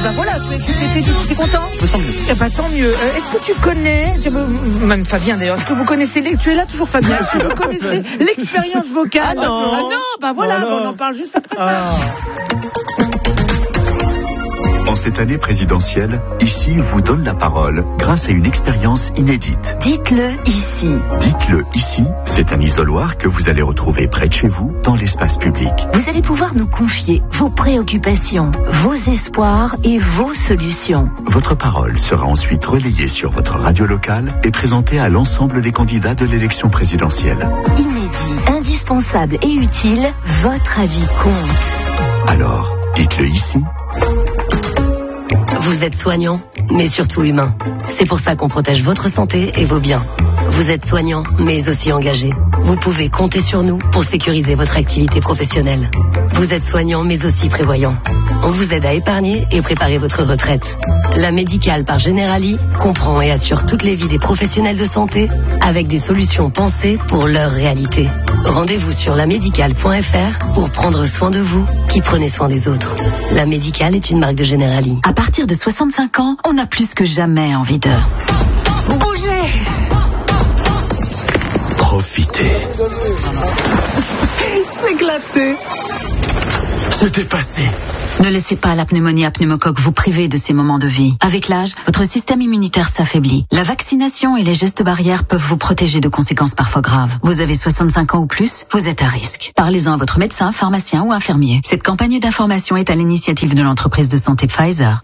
ben voilà, t'es content? Je me sens mieux. Eh ben tant mieux. Est-ce que tu connais, même Fabien d'ailleurs, est-ce que vous connaissez, tu es là toujours Fabien, est-ce que vous connaissez l'expérience vocale? Ah non, bah voilà, on en parle juste après ça. En cette année présidentielle, ici vous donne la parole grâce à une expérience inédite. Dites-le ici. Dites-le ici, c'est un isoloir que vous allez retrouver près de chez vous, dans l'espace public. Vous allez pouvoir nous confier vos préoccupations, vos espoirs et vos solutions. Votre parole sera ensuite relayée sur votre radio locale et présentée à l'ensemble des candidats de l'élection présidentielle. Inédit, indispensable et utile, votre avis compte. Alors, dites-le ici. Vous êtes soignant, mais surtout humain. C'est pour ça qu'on protège votre santé et vos biens. Vous êtes soignant, mais aussi engagé. Vous pouvez compter sur nous pour sécuriser votre activité professionnelle. Vous êtes soignant, mais aussi prévoyant. On vous aide à épargner et préparer votre retraite. La médicale par Generali comprend et assure toutes les vies des professionnels de santé avec des solutions pensées pour leur réalité. Rendez-vous sur lamédicale.fr pour prendre soin de vous qui prenez soin des autres. La Médicale est une marque de Generali. À partir de 65 ans, on a plus que jamais envie de bouger. Profitez. S'éclater. C'était passé. Ne laissez pas la pneumonie à pneumocoque vous priver de ces moments de vie. Avec l'âge, votre système immunitaire s'affaiblit. La vaccination et les gestes barrières peuvent vous protéger de conséquences parfois graves. Vous avez 65 ans ou plus, vous êtes à risque. Parlez-en à votre médecin, pharmacien ou infirmier. Cette campagne d'information est à l'initiative de l'entreprise de santé Pfizer.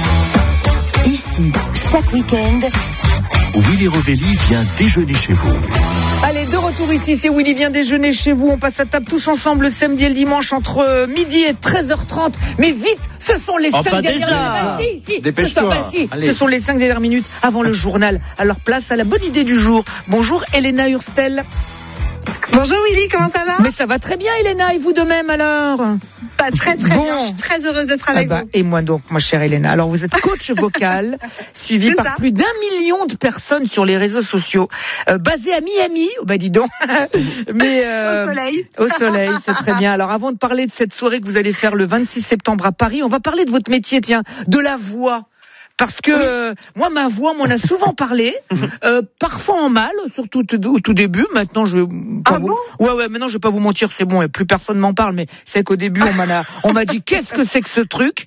Ici, chaque week-end, Willy Rovelli vient déjeuner chez vous. Allez, de retour ici, c'est Willy vient déjeuner chez vous. On passe à table tous ensemble le samedi et le dimanche entre midi et 13h30. Mais vite, ce sont les 5 dernières minutes. Dépêche-toi. Ce sont les 5 dernières minutes avant le journal. Alors place à la bonne idée du jour. Bonjour Elena Hurstel. Bonjour Willy, comment ça va? Mais ça va très bien Elena, et vous de même alors? Pas très bien, je suis très heureuse d'être avec vous. Et moi donc, ma chère Elena. Alors vous êtes coach vocal, suivi par plus d'1 million de personnes sur les réseaux sociaux, basé à Miami, dis donc. Mais au soleil, c'est très bien. Alors avant de parler de cette soirée que vous allez faire le 26 septembre à Paris, on va parler de votre métier, de la voix. Parce que moi, ma voix m'en a souvent parlé, parfois en mal, surtout au tout début. Maintenant, je maintenant je vais pas vous mentir, c'est bon, plus personne m'en parle, mais c'est qu'au début on m'a dit qu'est-ce que c'est que ce truc.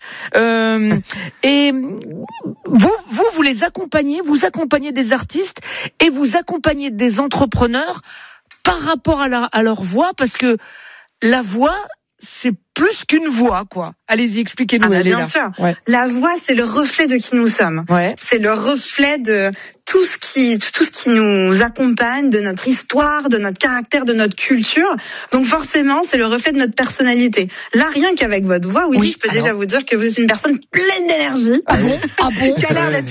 Et vous les accompagnez, vous accompagnez des artistes et vous accompagnez des entrepreneurs par rapport à leur voix, parce que la voix, c'est plus qu'une voix, quoi. Allez-y, expliquez-nous. Bien sûr. Ouais. La voix, c'est le reflet de qui nous sommes. Ouais. C'est le reflet de tout ce qui nous accompagne, de notre histoire, de notre caractère, de notre culture. Donc forcément, c'est le reflet de notre personnalité. Là, rien qu'avec votre voix, oui, je peux déjà vous dire que vous êtes une personne pleine d'énergie. Ah bon? Qui a l'air d'être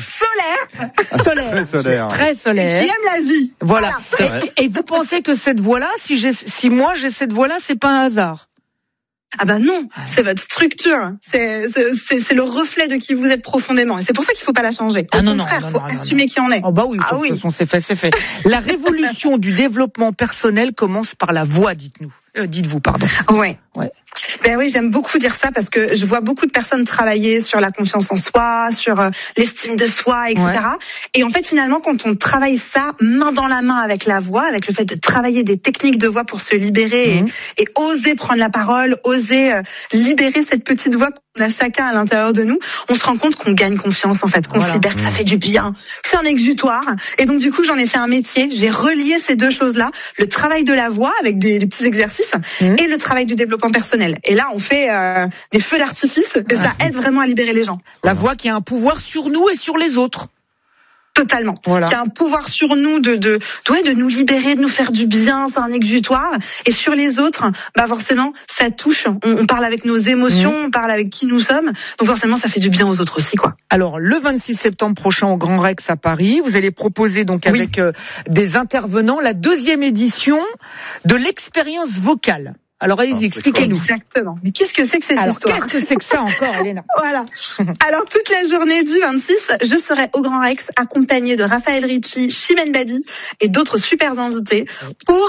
solaire. Très solaire. Et qui aime la vie. Voilà. Et vous pensez que cette voix-là, si moi j'ai cette voix-là, c'est pas un hasard? Ah ben non, c'est votre structure, c'est le reflet de qui vous êtes profondément, et c'est pour ça qu'il faut pas la changer. Au contraire, il faut assumer qui on est. Oh bah oui, de toute façon, c'est fait. La révolution du développement personnel commence par la voix, dites-vous, pardon. Ouais. Ben oui, j'aime beaucoup dire ça parce que je vois beaucoup de personnes travailler sur la confiance en soi, sur l'estime de soi, etc. Ouais. Et en fait, finalement, quand on travaille ça main dans la main avec la voix, avec le fait de travailler des techniques de voix pour se libérer et oser prendre la parole, oser libérer cette petite voix qu'on a chacun à l'intérieur de nous, on se rend compte qu'on gagne confiance, en fait, qu'on se libère, que ça fait du bien, que c'est un exutoire. Et donc, du coup, j'en ai fait un métier. J'ai relié ces deux choses-là, le travail de la voix avec des petits exercices et le travail du développement personnel. Et là, on fait des feux d'artifice et ça aide vraiment à libérer les gens. La voix qui a un pouvoir sur nous et sur les autres. Totalement. Voilà. Qui a un pouvoir sur nous de nous libérer, de nous faire du bien, c'est un exutoire. Et sur les autres, forcément, ça touche. On parle avec nos émotions, on parle avec qui nous sommes. Donc forcément, ça fait du bien aux autres aussi, quoi. Alors, le 26 septembre prochain au Grand Rex à Paris, vous allez proposer donc avec des intervenants la 2e édition de l'expérience vocale. Alors allez-y, expliquez-nous. Exactement. Mais qu'est-ce que c'est que cette histoire? Qu'est-ce que c'est que ça encore, Elena? Voilà. Alors toute la journée du 26, je serai au Grand Rex accompagnée de Raphaël Ricci, Chimène Badi et d'autres super invités pour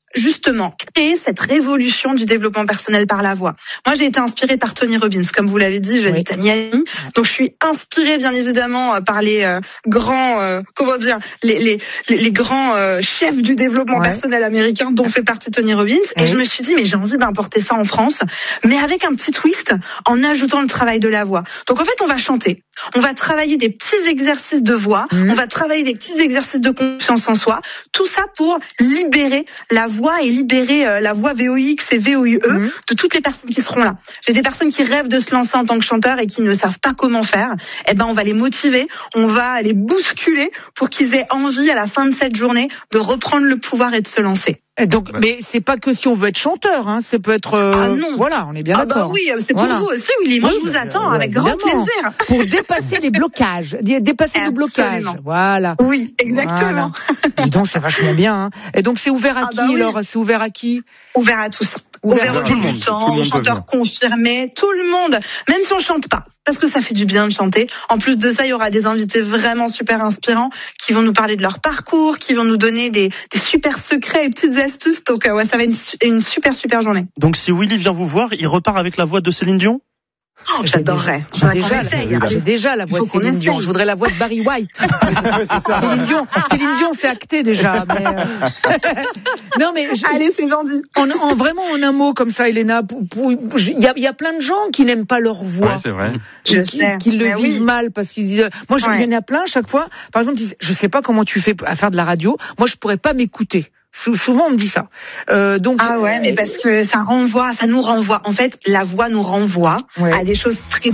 justement créer cette révolution du développement personnel par la voix. Moi, j'ai été inspirée par Tony Robbins, comme vous l'avez dit, j'habite à Miami, donc je suis inspirée bien évidemment par les grands, les grands chefs du développement personnel américain, dont fait partie Tony Robbins, et je me suis dit mais j'ai envie d'importer ça en France, mais avec un petit twist, en ajoutant le travail de la voix. Donc en fait, on va chanter, on va travailler des petits exercices de voix, on va travailler des petits exercices de confiance en soi, tout ça pour libérer la voix et libérer la voix VOX et VOIE de toutes les personnes qui seront là. J'ai des personnes qui rêvent de se lancer en tant que chanteur et qui ne savent pas comment faire. Eh ben, on va les motiver, on va les bousculer pour qu'ils aient envie à la fin de cette journée de reprendre le pouvoir et de se lancer. Donc, mais c'est pas que si on veut être chanteur, hein, ça peut être. Non. Voilà, on est bien d'accord. Bah oui, c'est pour vous aussi, Willy. Moi, je vous attends avec grand plaisir. Pour dépasser les blocages, dépasser le blocage. Voilà. Oui, exactement. Voilà. Dis donc, c'est vachement bien. Hein. Et donc, c'est ouvert à qui, Laure ? C'est ouvert à qui ? Ouvert à tous. Ouvert aux débutants, aux chanteurs confirmés, tout le monde. Même si on chante pas. Parce que ça fait du bien de chanter. En plus de ça, il y aura des invités vraiment super inspirants qui vont nous parler de leur parcours, qui vont nous donner des super secrets et petites astuces. Donc ça va être une super journée. Donc si Willy vient vous voir, il repart avec la voix de Céline Dion ? Oh, j'adorerais. J'ai déjà la voix de Céline Dion. Je voudrais la voix de Barry White. Céline Dion, c'est acté déjà. Mais non, mais allez, c'est vendu. Vraiment, en un mot comme ça, Elena, il y a plein de gens qui n'aiment pas leur voix. Ouais, c'est vrai. Qui le vivent mal parce qu'ils disent. Moi, il y en a plein chaque fois. Par exemple, ils disent, je sais pas comment tu fais à faire de la radio. Moi, je pourrais pas m'écouter. Souvent on me dit ça. Donc mais parce que ça nous renvoie. En fait, la voix nous renvoie à des choses très